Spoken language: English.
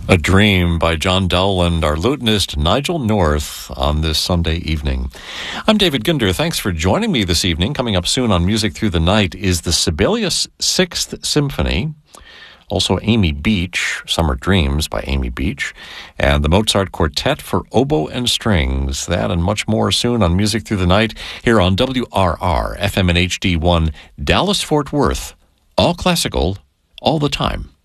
A Dream by John Dowell and our lutenist Nigel North on this Sunday evening. I'm David Ginder. Thanks for joining me this evening. Coming up soon on Music Through the Night is the Sibelius Sixth Symphony, also Amy Beach, Summer Dreams by Amy Beach, and the Mozart Quartet for Oboe and Strings. That and much more soon on Music Through the Night here on WRR, FM and HD1, Dallas-Fort Worth. All classical, all the time.